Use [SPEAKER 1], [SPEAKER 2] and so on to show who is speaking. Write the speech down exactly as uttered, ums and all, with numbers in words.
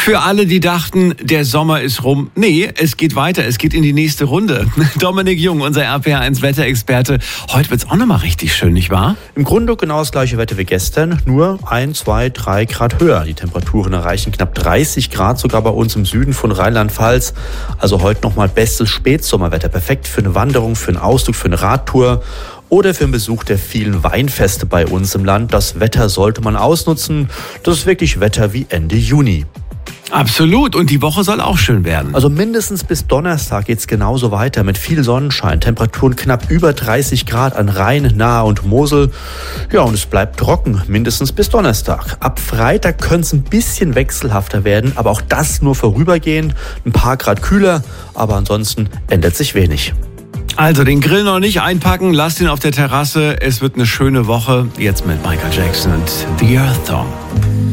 [SPEAKER 1] Für alle, die dachten, der Sommer ist rum. Nee, es geht weiter. Es geht in die nächste Runde. Dominik Jung, unser R P R eins Wetterexperte. Heute wird's auch nochmal richtig schön, nicht wahr?
[SPEAKER 2] Im Grunde genau das gleiche Wetter wie gestern, nur ein, zwei, drei Grad höher. Die Temperaturen erreichen knapp dreißig Grad, sogar bei uns im Süden von Rheinland-Pfalz. Also heute nochmal bestes Spätsommerwetter. Perfekt für eine Wanderung, für einen Ausflug, für eine Radtour oder für den Besuch der vielen Weinfeste bei uns im Land. Das Wetter sollte man ausnutzen. Das ist wirklich Wetter wie Ende Juni.
[SPEAKER 1] Absolut. Und die Woche soll auch schön werden.
[SPEAKER 2] Also mindestens bis Donnerstag geht's genauso weiter mit viel Sonnenschein. Temperaturen knapp über dreißig Grad an Rhein, Nahe und Mosel. Ja, und es bleibt trocken, mindestens bis Donnerstag. Ab Freitag könnte es ein bisschen wechselhafter werden, aber auch das nur vorübergehend. Ein paar Grad kühler, aber ansonsten ändert sich wenig.
[SPEAKER 1] Also den Grill noch nicht einpacken, lasst ihn auf der Terrasse. Es wird eine schöne Woche. Jetzt mit Michael Jackson und The Earth Song.